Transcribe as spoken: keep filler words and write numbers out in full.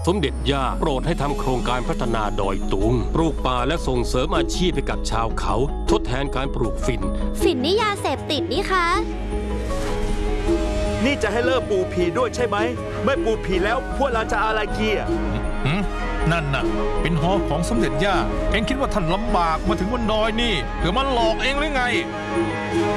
สมเด็จย่าโปรดให้ทำโครงการพัฒนาดอยตุงปลูกป่าและส่งเสริมอาชีพให้กับชาวเขาทดแทนการปลูกฝิ่นฝิ่นนี่ยาเสพติดนี่คะนี่จะให้เลิกปลูกผีด้วยใช่ไหมไม่ปลูกผีแล้วพวกเราจะอะไรเกียร์นั่นน่ะเป็นหอของสมเด็จย่าเอ็งคิดว่าท่านลำบากมาถึงบนดอยนี่เผื่อมันหลอกเองหรือไง